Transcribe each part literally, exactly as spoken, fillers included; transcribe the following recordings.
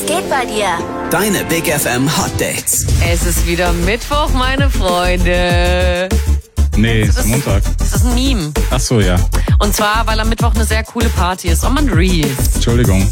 Was geht bei dir? Deine Big F M Hot Dates. Es ist wieder Mittwoch, meine Freunde. Nee, es ist Montag. Das ist ein Meme. Ach so, ja. Und zwar, weil am Mittwoch eine sehr coole Party ist. Oh man, Reels. Entschuldigung.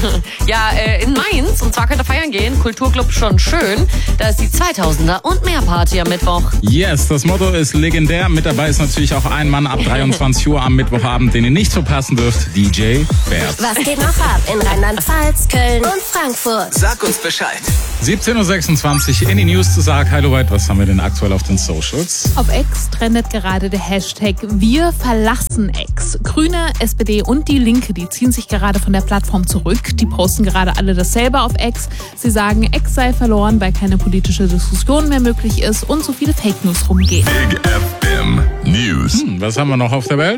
Ja, äh, in Mainz. Und zwar könnt ihr feiern gehen. Kulturclub schon schön. Da ist die zweitausender und mehr Party am Mittwoch. Yes, das Motto ist legendär. Mit dabei ist natürlich auch ein Mann ab dreiundzwanzig Uhr am Mittwochabend, den ihr nicht verpassen dürft. D J Bert. Was geht noch ab in Rheinland-Pfalz, Köln und Frankfurt? Sag uns Bescheid. siebzehn Uhr sechsundzwanzig in die News zu sagen. Hallo weit, was haben wir denn aktuell auf den Socials? Auf X trendet gerade der Hashtag Wir verlassen X. Grüne, S P D und die Linke, die ziehen sich gerade von der Plattform zurück. Die posten gerade alle dasselbe auf X. Sie sagen, X sei verloren, weil keine politische Diskussion mehr möglich ist und so viele Fake News rumgehen. Big F M News. Hm, was haben wir noch auf der Welt?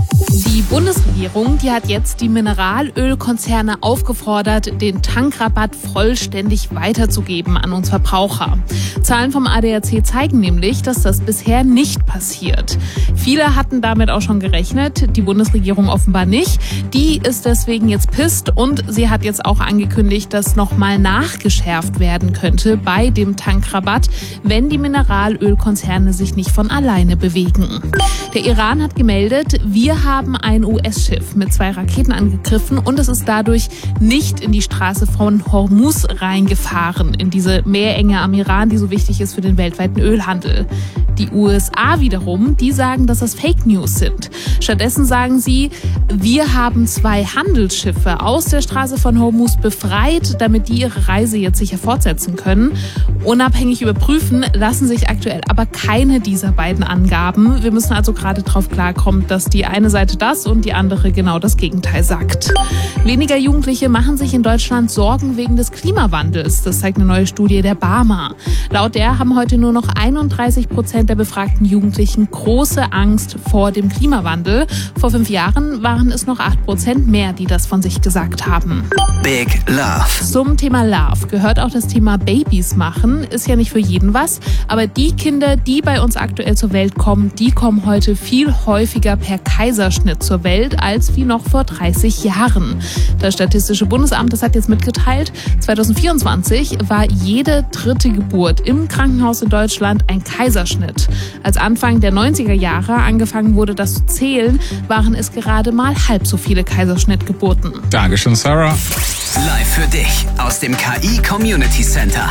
Die Bundesregierung, die hat jetzt die Mineralölkonzerne aufgefordert, den Tankrabatt vollständig weiterzugeben an uns Verbraucher. Zahlen vom A D A C zeigen nämlich, dass das bisher nicht passiert. Viele hatten damit auch schon gerechnet, die Bundesregierung offenbar nicht. Die ist deswegen jetzt pisst und sie hat jetzt auch angekündigt, dass nochmal nachgeschärft werden könnte bei dem Tankrabatt, wenn die Mineralölkonzerne sich nicht von alleine bewegen. Der Iran hat gemeldet, wir haben ein U S-Schiff mit zwei Raketen angegriffen und es ist dadurch nicht in die Straße von Hormuz reingefahren, in diese Meerenge am Iran, die so wichtig ist für den weltweiten Ölhandel. Die U S A wiederum, die sagen, dass das Fake News sind. Stattdessen sagen sie, wir haben zwei Handelsschiffe aus der Straße von Hormuz befreit, damit die ihre Reise jetzt sicher fortsetzen können. Unabhängig überprüfen lassen sich aktuell aber keine dieser beiden Angaben. Wir müssen also gerade drauf klarkommen, dass die eine Seite das und die andere genau das Gegenteil sagt. Weniger Jugendliche machen sich in Deutschland Sorgen wegen des Klimawandels. Das zeigt eine neue Studie der Barmer. Laut der haben heute nur noch einunddreißig Prozent der befragten Jugendlichen große Angst vor dem Klimawandel. Vor fünf Jahren waren es noch acht Prozent mehr, die das von sich gesagt haben. Big Love. Zum Thema Love gehört auch das Thema Babys machen. Ist ja nicht für jeden was, aber die Kinder, die bei uns aktuell zur Welt kommen, die kommen heute viel häufiger per Kaiserschnitt zur Welt als wie noch vor dreißig Jahren. Das Statistische Bundesamt, das hat jetzt mitgeteilt, zwanzig vierundzwanzig war jede dritte Geburt im Krankenhaus in Deutschland ein Kaiserschnitt. Als Anfang der neunziger Jahre angefangen wurde, das zu zählen, waren es gerade mal halb so viele Kaiserschnittgeburten. Dankeschön, Sarah. Live für dich aus dem K I Community Center.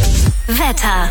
Wetter.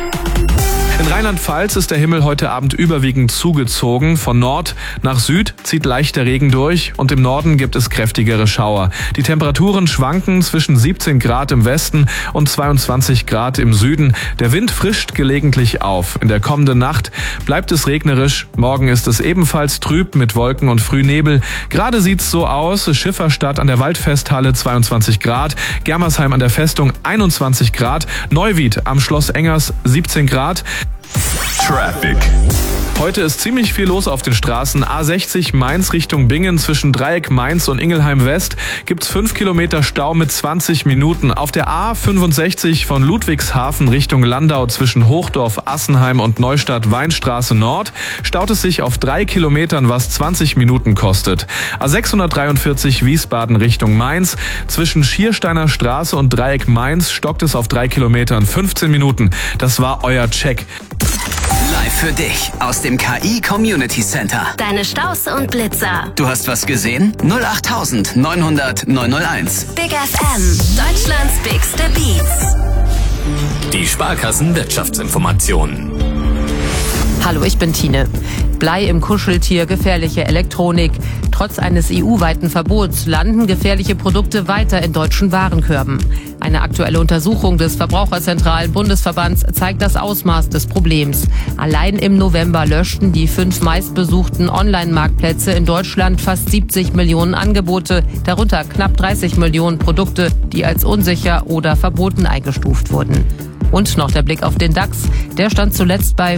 In Rheinland-Pfalz ist der Himmel heute Abend überwiegend zugezogen. Von Nord nach Süd zieht leichter Regen durch und im Norden gibt es kräftigere Schauer. Die Temperaturen schwanken zwischen siebzehn Grad im Westen und zweiundzwanzig Grad im Süden. Der Wind frischt gelegentlich auf. In der kommenden Nacht bleibt es regnerisch. Morgen ist es ebenfalls trüb mit Wolken und Frühnebel. Gerade sieht's so aus. Schifferstadt an der Waldfesthalle zweiundzwanzig Grad, Germersheim an der Festung einundzwanzig Grad, Neuwied am Schloss Engers siebzehn Grad. Traffic. Heute ist ziemlich viel los auf den Straßen. A sechzig Mainz Richtung Bingen zwischen Dreieck Mainz und Ingelheim West gibt's fünf Kilometer Stau mit zwanzig Minuten. Auf der A fünfundsechzig von Ludwigshafen Richtung Landau zwischen Hochdorf, Assenheim und Neustadt Weinstraße Nord staut es sich auf drei Kilometern, was zwanzig Minuten kostet. A sechshundertdreiundvierzig Wiesbaden Richtung Mainz zwischen Schiersteiner Straße und Dreieck Mainz stockt es auf drei Kilometern, fünfzehn Minuten. Das war euer Check. Live für dich aus dem K I Community Center. Deine Staus und Blitzer. Du hast was gesehen? null acht neun hundert neun null eins. Big F M. Deutschlands bigste Beats. Die Sparkassen Wirtschaftsinformationen. Hallo, ich bin Tine. Blei im Kuscheltier, gefährliche Elektronik. Trotz eines E U-weiten Verbots landen gefährliche Produkte weiter in deutschen Warenkörben. Eine aktuelle Untersuchung des Verbraucherzentralen Bundesverbands zeigt das Ausmaß des Problems. Allein im November löschten die fünf meistbesuchten Online-Marktplätze in Deutschland fast siebzig Millionen Angebote, darunter knapp dreißig Millionen Produkte, die als unsicher oder verboten eingestuft wurden. Und noch der Blick auf den DAX. Der stand zuletzt bei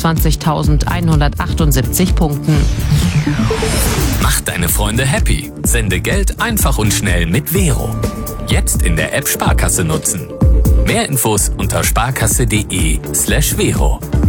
vierundzwanzigtausendeinhundertachtundsiebzig Punkten. Mach deine Freunde happy. Sende Geld einfach und schnell mit Vero. Jetzt in der App Sparkasse nutzen. Mehr Infos unter sparkasse.de slash Vero.